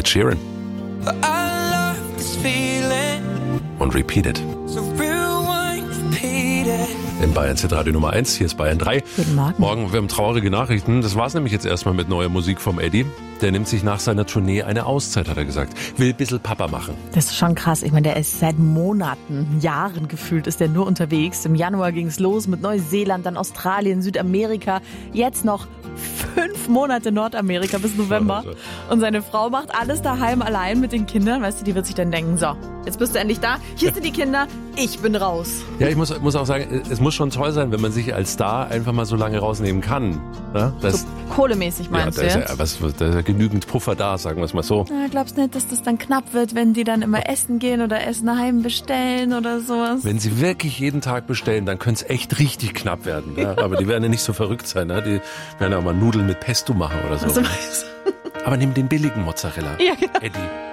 Ed Sheeran. Und Repeat It. In Bayern Z-Radio Nummer 1, hier ist Bayern 3. Guten Morgen. Morgen, wir haben traurige Nachrichten. Das war's nämlich jetzt erstmal mit neuer Musik vom Eddie. Der nimmt sich nach seiner Tournee eine Auszeit, hat er gesagt. Will ein bisschen Papa machen. Das ist schon krass. Ich meine, der ist seit Monaten, Jahren gefühlt, ist der nur unterwegs. Im Januar ging es los mit Neuseeland, dann Australien, Südamerika. Jetzt noch 5 Monate Nordamerika bis November. Und seine Frau macht alles daheim allein mit den Kindern. Weißt du, die wird sich dann denken, so, jetzt bist du endlich da. Hier sind die Kinder, ich bin raus. Ja, ich muss auch sagen, es muss schon toll sein, wenn man sich als Star einfach mal so lange rausnehmen kann. Ja, so kohlemäßig meinst du jetzt? Da ist ja genügend Puffer da, sagen wir es mal so. Na, glaubst nicht, dass das dann knapp wird, wenn die dann immer essen gehen oder Essen daheim bestellen oder sowas? Wenn sie wirklich jeden Tag bestellen, dann könnte es echt richtig knapp werden. Ja? Aber die werden ja nicht so verrückt sein. Ne? Die werden ja auch mal Nudeln mit Pesto machen oder so. Also, Aber nimm den billigen Mozzarella, ja, genau. Eddie.